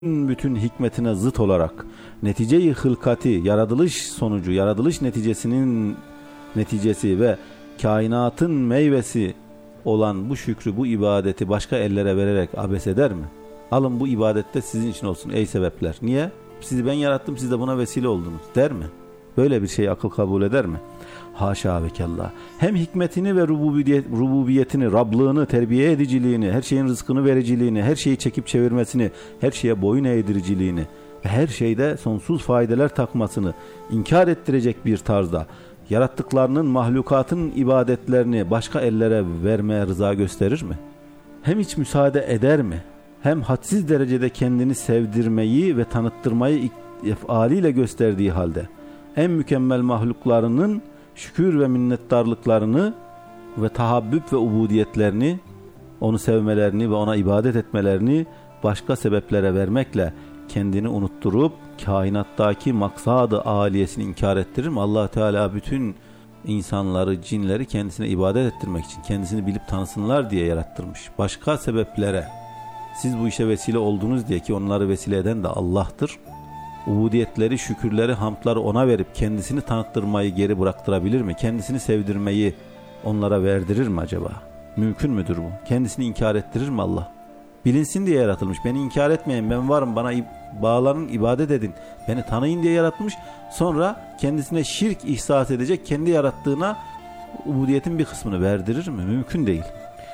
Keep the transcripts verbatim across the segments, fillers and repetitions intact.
bütün hikmetine zıt olarak netice-i hılkati, yaratılış sonucu, yaratılış neticesinin neticesi ve kainatın meyvesi olan bu şükrü, bu ibadeti başka ellere vererek abes eder mi? Alın bu ibadette sizin için olsun ey sebepler. Niye? Sizi ben yarattım, siz de buna vesile oldunuz der mi? Böyle bir şey akıl kabul eder mi? Haşa ve kella. Hem hikmetini ve rububiyet, rububiyetini, Rablığını, terbiye ediciliğini, her şeyin rızkını vericiliğini, her şeyi çekip çevirmesini, her şeye boyun eğdiriciliğini ve her şeyde sonsuz faydeler takmasını inkar ettirecek bir tarzda yarattıklarının, mahlukatın ibadetlerini başka ellere vermeye rıza gösterir mi? Hem hiç müsaade eder mi? Hem hadsiz derecede kendini sevdirmeyi ve tanıttırmayı efaliyle gösterdiği halde en mükemmel mahluklarının şükür ve minnettarlıklarını ve tahabbüp ve ubudiyetlerini, onu sevmelerini ve ona ibadet etmelerini başka sebeplere vermekle kendini unutturup kainattaki maksadı aliyesini inkar ettirir mi? Allah Teala bütün insanları, cinleri kendisine ibadet ettirmek için, kendisini bilip tanısınlar diye yarattırmış. Başka sebeplere siz bu işe vesile oldunuz diye, ki onları vesile eden de Allah'tır, ubudiyetleri, şükürleri, hamdları ona verip kendisini tanıttırmayı geri bıraktırabilir mi? Kendisini sevdirmeyi onlara verdirir mi acaba? Mümkün müdür bu? Kendisini inkar ettirir mi Allah? Bilinsin diye yaratılmış. Beni inkar etmeyin, ben varım, bana bağlanın, ibadet edin, beni tanıyın diye yaratmış. Sonra kendisine şirk ihsas edecek, kendi yarattığına ubudiyetin bir kısmını verdirir mi? Mümkün değil.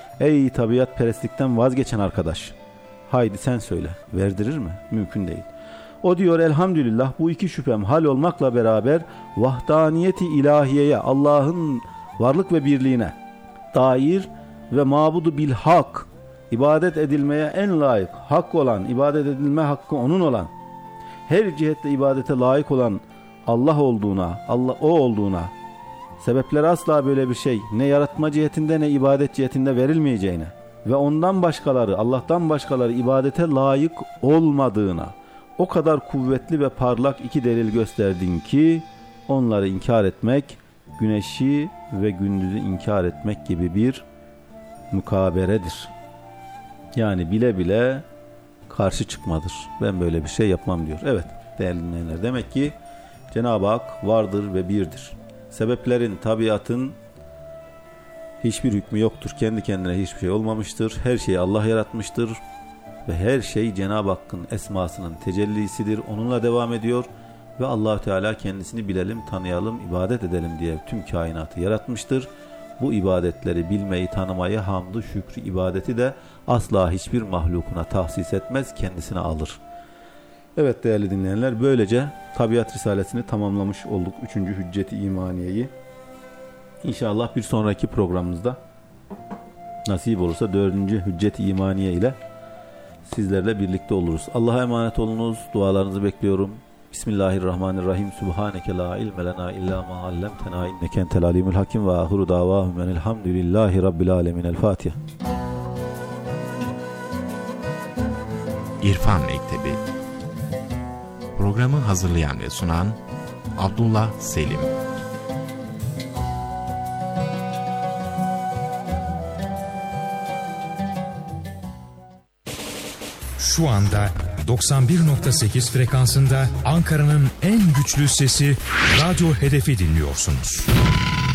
Ey tabiat perestlikten vazgeçen arkadaş, haydi sen söyle, verdirir mi? Mümkün değil. O diyor elhamdülillah bu iki şüphem hal olmakla beraber vahdaniyeti ilahiyeye, Allah'ın varlık ve birliğine dair ve mabudu bil hak, ibadet edilmeye en layık, hak olan, ibadet edilme hakkı onun olan, her cihette ibadete layık olan Allah olduğuna, Allah o olduğuna, sebepleri asla böyle bir şey ne yaratma cihetinde ne ibadet cihetinde verilmeyeceğine ve ondan başkaları, Allah'tan başkaları ibadete layık olmadığına o kadar kuvvetli ve parlak iki delil gösterdin ki onları inkar etmek, güneşi ve gündüzü inkar etmek gibi bir mukaberedir. Yani bile bile karşı çıkmadır. Ben böyle bir şey yapmam diyor. Evet değerli dinleyenler, demek ki Cenab-ı Hak vardır ve birdir. Sebeplerin, tabiatın hiçbir hükmü yoktur. Kendi kendine hiçbir şey olmamıştır. Her şeyi Allah yaratmıştır. Ve her şey Cenab-ı Hakk'ın esmasının tecellisidir. Onunla devam ediyor. Ve Allah Teala kendisini bilelim, tanıyalım, ibadet edelim diye tüm kainatı yaratmıştır. Bu ibadetleri bilmeyi, tanımayı, hamdı, şükrü, ibadeti de asla hiçbir mahlukuna tahsis etmez, kendisine alır. Evet değerli dinleyenler, böylece Tabiat Risalesini tamamlamış olduk. Üçüncü Hüccet-i İmaniye'yi. İnşallah bir sonraki programımızda nasip olursa dördüncü Hüccet-i İmaniye ile sizlerle birlikte oluruz. Allah'a emanet olunuz. Dualarınızı bekliyorum. Bismillahirrahmanirrahim. Subhaneke la ilme lena illa ma allamtena inneke entel alimul hakim ve ahiru davahum elhamdülillahi rabbil alemin. El Fatiha. İrfan Mektebi. Programı hazırlayan ve sunan Abdullah Selim. Şu anda doksan bir nokta sekiz frekansında Ankara'nın en güçlü sesi Radyo Hedef'i dinliyorsunuz.